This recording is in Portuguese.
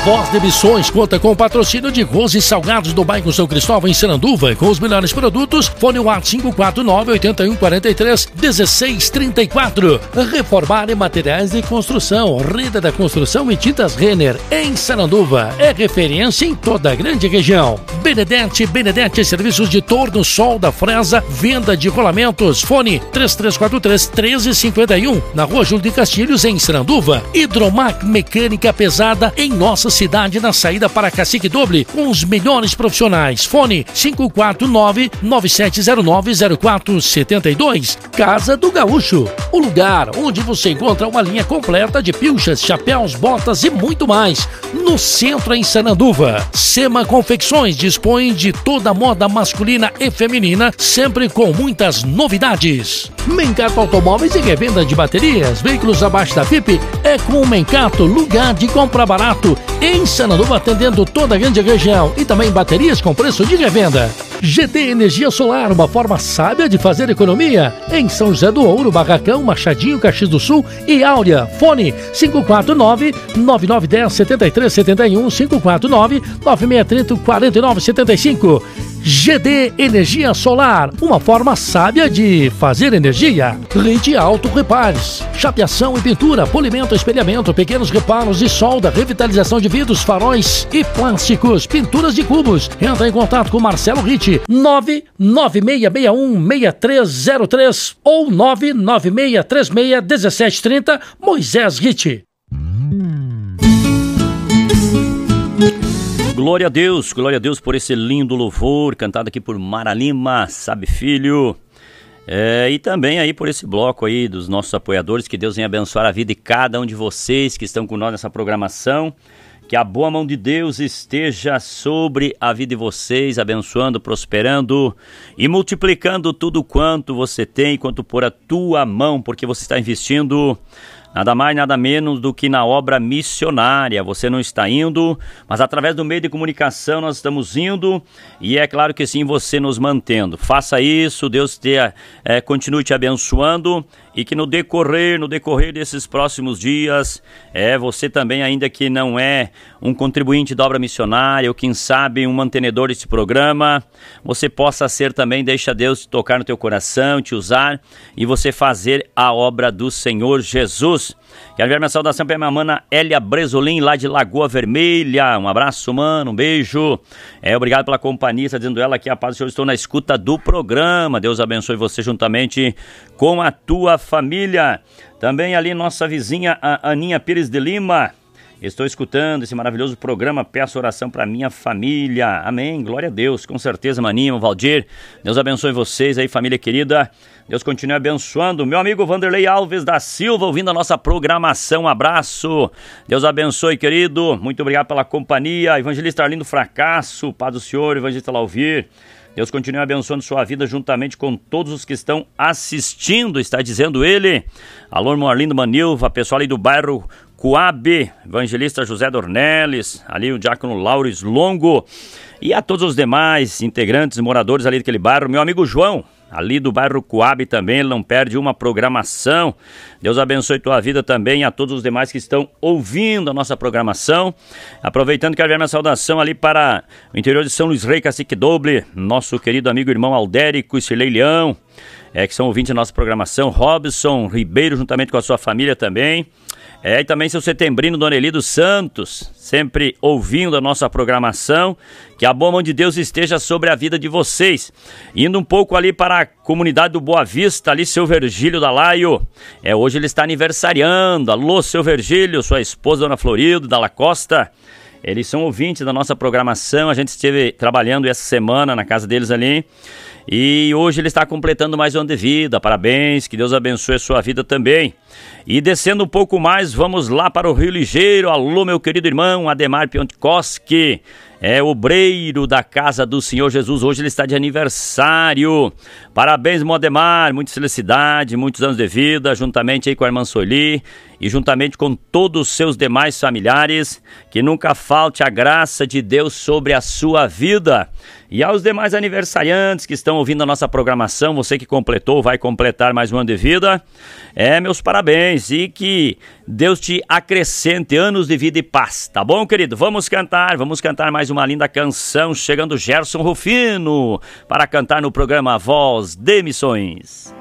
Voz de Missões conta com o patrocínio de Rose Salgados do bairro São Cristóvão, em Sananduva, com os melhores produtos. Fone WhatsApp 549-8143-1634. Reformar em materiais de construção. Reda da Construção e Tintas Renner, em Sananduva. É referência em toda a grande região. Benedete Serviços de Torno, Solda, Fresa, venda de rolamentos. Fone 3343-1351. Na Rua Júlio de Castilhos, em Sananduva. Hidromac Mecânica Pesada, em nossa cidade, na saída para Cacique Doble, com os melhores profissionais. Fone 549-9709-0472. Casa do Gaúcho, o lugar onde você encontra uma linha completa de pilchas, chapéus, botas e muito mais. No centro, em Sananduva. Sema Confecções dispõe de toda a moda masculina e feminina, sempre com muitas novidades. Mencato Automóveis e revenda de baterias, veículos abaixo da FIP, é com o Mencato, lugar de compra barato, em Sananduva, atendendo toda a grande região, e também baterias com preço de revenda. GD Energia Solar, uma forma sábia de fazer economia, em São José do Ouro, Barracão, Machadinho, Caxias do Sul e Áurea. Fone 549-9910-7371, 549-9630-4975. GD Energia Solar, uma forma sábia de fazer energia. Rede Auto Repares, chapeação e pintura, polimento, espelhamento, pequenos reparos e solda, revitalização de vidros, faróis e plásticos, pinturas de cubos. Entra em contato com Marcelo Ritt, 99661-6303 ou 99636-1730, Moisés Ritt. Glória a Deus por esse lindo louvor, cantado aqui por Mara Lima, Sabe Filho. E também aí por esse bloco aí dos nossos apoiadores, que Deus venha abençoar a vida de cada um de vocês que estão com nós nessa programação. Que a boa mão de Deus esteja sobre a vida de vocês, abençoando, prosperando e multiplicando tudo quanto você tem, quanto por a tua mão, porque você está investindo nada mais, nada menos do que na obra missionária. Você não está indo, mas através do meio de comunicação nós estamos indo, e é claro que sim, você nos mantendo. Faça isso, Deus continue te abençoando, e que no decorrer desses próximos dias, você também, ainda que não é um contribuinte da obra missionária, ou quem sabe um mantenedor desse programa, você possa ser também. Deixa Deus te tocar no teu coração, te usar, e você fazer a obra do Senhor Jesus. Quero enviar minha saudação para minha mana Elia Bresolim, lá de Lagoa Vermelha. Um abraço, mano, um beijo. Obrigado pela companhia, está dizendo ela aqui, a paz do Senhor, estou na escuta do programa. Deus abençoe você juntamente com a tua família. Também ali nossa vizinha, a Aninha Pires de Lima. Estou escutando esse maravilhoso programa, peço oração para minha família. Amém, glória a Deus, com certeza, maninho, Valdir. Deus abençoe vocês aí, família querida. Deus continue abençoando. Meu amigo Vanderlei Alves da Silva, ouvindo a nossa programação. Um abraço. Deus abençoe, querido. Muito obrigado pela companhia. Evangelista Arlindo Fracasso, Paz do Senhor, Evangelista Lauvir. Deus continue abençoando sua vida juntamente com todos os que estão assistindo, está dizendo ele. Alô, irmão Arlindo Manilva, pessoal ali do bairro Coab, Evangelista José Dornelles, ali o diácono Laures Longo, e a todos os demais integrantes, moradores ali daquele bairro. Meu amigo João, ali do bairro Coab também, ele não perde uma programação. Deus abençoe tua vida também, a todos os demais que estão ouvindo a nossa programação. Aproveitando, quero ver minha saudação ali para o interior de São Luís Rei, Cacique Doble, nosso querido amigo irmão Aldérico e Cirlei Leão, que são ouvintes da nossa programação. Robson Ribeiro, juntamente com a sua família também. E também seu setembrino, Dona Eli dos Santos, sempre ouvindo a nossa programação. Que a boa mão de Deus esteja sobre a vida de vocês. Indo um pouco ali para a comunidade do Boa Vista, ali seu Virgílio da Laio. Hoje ele está aniversariando. Alô, seu Virgílio, sua esposa, Dona Florildo, da La Costa. Eles são ouvintes da nossa programação. A gente esteve trabalhando essa semana na casa deles ali. E hoje ele está completando mais um ano de vida. Parabéns, que Deus abençoe a sua vida também. E descendo um pouco mais, vamos lá para o Rio Ligeiro. Alô, meu querido irmão Ademar Piontkowski, obreiro da Casa do Senhor Jesus. Hoje ele está de aniversário. Parabéns, irmão Ademar, muita felicidade, muitos anos de vida, juntamente aí com a irmã Soli e juntamente com todos os seus demais familiares, que nunca falte a graça de Deus sobre a sua vida. E aos demais aniversariantes que estão ouvindo a nossa programação, você que completou, vai completar mais um ano de vida, meus parabéns, e que Deus te acrescente anos de vida e paz, tá bom, querido? Vamos cantar mais uma linda canção, chegando Gerson Rufino, para cantar no programa Voz de Missões.